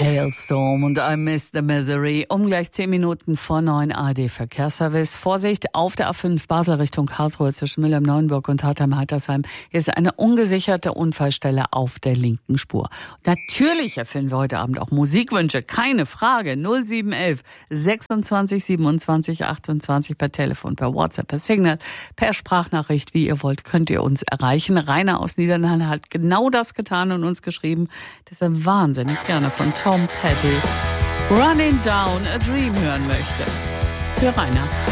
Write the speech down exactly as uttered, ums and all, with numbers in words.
Hailstorm und I Miss the Misery. Um gleich zehn Minuten vor neun A R D-Verkehrsservice. Vorsicht auf der A fünf Basel Richtung Karlsruhe zwischen Mülheim-Neuenburg und Hartheim-Heitersheim. Hier ist eine ungesicherte Unfallstelle auf der linken Spur. Natürlich erfinden wir heute Abend auch Musikwünsche, keine Frage. null sieben eins eins sechsundzwanzig siebenundzwanzig achtundzwanzig per Telefon, per WhatsApp, per Signal, per Sprachnachricht, wie ihr wollt, könnt ihr uns erreichen. Rainer aus Niederlande hat genau das getan und uns geschrieben, dass er wahnsinnig gerne von Tom Petty Running Down a Dream hören möchte. Für Rainer.